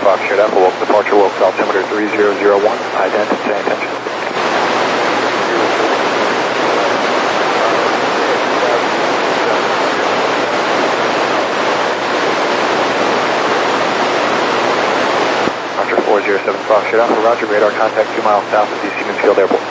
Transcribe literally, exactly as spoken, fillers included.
Foxtrot Alpha, Wilkes departure, Wilkes altimeter three zero zero one, ident and say attention. Roger four zero seven Foxtrot Alpha, roger, radar contact two miles south of D C Minfield Airport.